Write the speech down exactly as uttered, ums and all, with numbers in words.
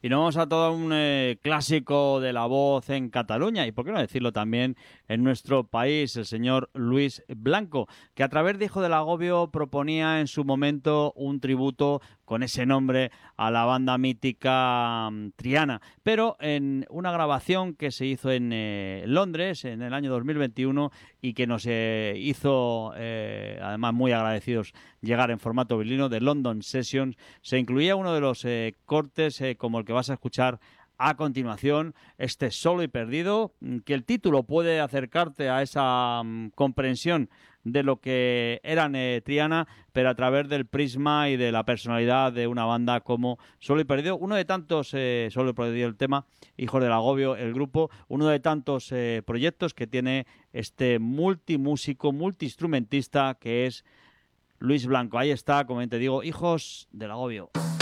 Y nos vamos a todo un eh, clásico de la voz en Cataluña y, por qué no decirlo también, en nuestro país, el señor Luis Blanco, que a través de Hijo del Agobio proponía en su momento un tributo con ese nombre a la banda mítica um, Triana, pero en una grabación que se hizo en eh, Londres en el año dos mil veintiuno y que nos eh, hizo, eh, además muy agradecidos, llegar en formato vinilo, de London Sessions, se incluía uno de los eh, cortes eh, como el que vas a escuchar a continuación, este Solo y Perdido, que el título puede acercarte a esa um, comprensión de lo que eran eh, Triana, pero a través del prisma y de la personalidad de una banda como Solo y Perdido, uno de tantos, eh, Solo y Perdido el tema, Hijos del Agobio el grupo, uno de tantos eh, proyectos que tiene este multimúsico, multiinstrumentista que es Luis Blanco. Ahí está, como te digo, Hijos del Agobio.